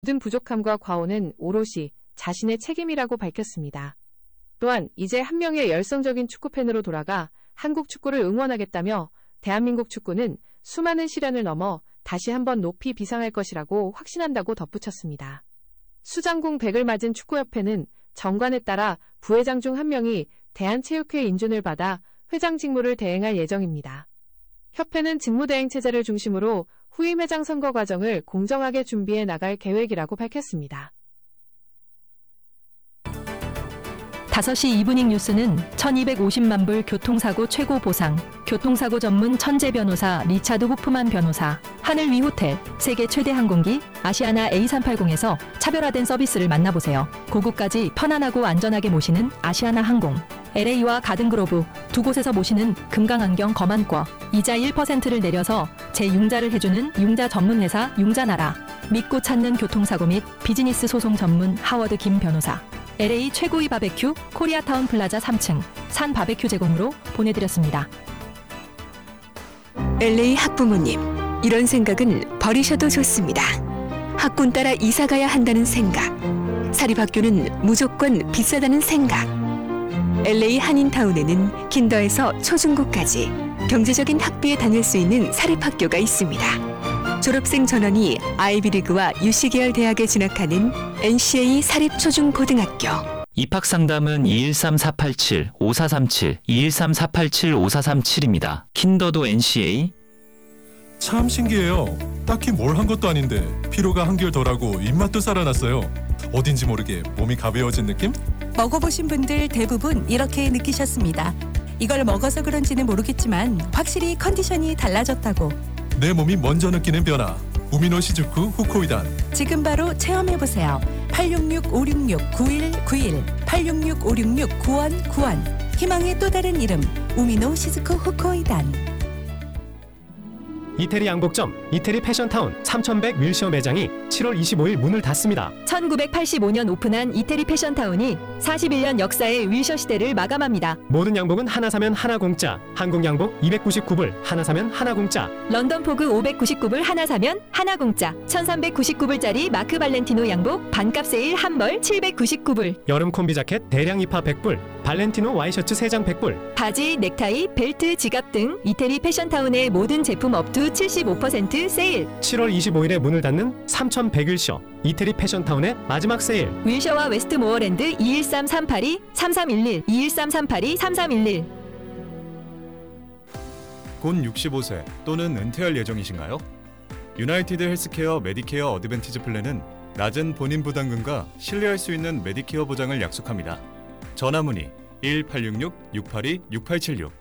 모든 부족함과 과오는 오롯이 자신의 책임이라고 밝혔습니다. 또한 이제 한 명의 열성적인 축구팬으로 돌아가 한국 축구를 응원하겠다며 대한민국 축구는 수많은 시련을 넘어 다시 한번 높이 비상할 것이라고 확신한다고 덧붙였습니다. 수장궁 100을 맞은 축구협회는 정관에 따라 부회장 중 한 명이 대한체육회 인준을 받아 회장 직무를 대행할 예정입니다. 협회는 직무대행 체제를 중심으로 후임 회장 선거 과정을 공정하게 준비해 나갈 계획이라고 밝혔습니다. 5시 이브닝 뉴스는 1250만 불 교통사고 최고 보상, 교통사고 전문 천재 변호사 리차드 호프만 변호사, 하늘 위 호텔, 세계 최대 항공기 아시아나 A380에서 차별화된 서비스를 만나보세요. 고국까지 편안하고 안전하게 모시는 아시아나 항공, LA와 가든그로브 두 곳에서 모시는 금강안경 검안과 이자 1%를 내려서 재융자를 해주는 융자 전문회사 융자나라, 믿고 찾는 교통사고 및 비즈니스 소송 전문 하워드 김 변호사, LA 최고의 바베큐 코리아타운 플라자 3층 산 바베큐 제공으로 보내드렸습니다. LA 학부모님, 이런 생각은 버리셔도 좋습니다. 학군 따라 이사가야 한다는 생각, 사립학교는 무조건 비싸다는 생각. LA 한인타운에는 킨더에서 초중고까지 경제적인 학비에 다닐 수 있는 사립학교가 있습니다. 졸업생 전원이 아이비리그와 UC계열 대학에 진학하는 NCA 사립초중고등학교. 입학상담은 213-487-5437, 213-487-5437입니다. 킨더도 NCA. 참 신기해요. 딱히 뭘 한 것도 아닌데 피로가 한결 덜하고 입맛도 살아났어요. 어딘지 모르게 몸이 가벼워진 느낌? 먹어보신 분들 대부분 이렇게 느끼셨습니다. 이걸 먹어서 그런지는 모르겠지만 확실히 컨디션이 달라졌다고. 내 몸이 먼저 느끼는 변화. 우미노 시즈쿠 후코이단. 지금 바로 체험해보세요. 866-566-9191, 866-566-9191. 희망의 또 다른 이름, 우미노 시즈쿠 후코이단. 이태리 양복점, 이태리 패션타운 3100 윌셔 매장이 7월 25일 문을 닫습니다. 1985년 오픈한 이태리 패션타운이 41년 역사의 윌셔 시대를 마감합니다. 모든 양복은 하나 사면 하나 공짜. 한국 양복 299불, 하나 사면 하나 공짜. 런던 포그 599불 하나 사면 하나 공짜. 1399불짜리 마크 발렌티노 양복 반값 세일 한 벌 799불. 여름 콤비 자켓 대량 입하 100불, 발렌티노 와이셔츠 3장 100불. 바지, 넥타이, 벨트, 지갑 등 이태리 패션타운의 모든 제품 업투 75% 세일. 7월 25일에 문을 닫는 3100윌셔 이태리 패션타운의 마지막 세일. 윌셔와 웨스트모어랜드 213-382-3311, 213-382-3311. 곧 65세 또는 은퇴할 예정이신가요? 유나이티드 헬스케어 메디케어 어드밴티지 플랜은 낮은 본인 부담금과 신뢰할 수 있는 메디케어 보장을 약속합니다. 전화 문의 1866-682-6876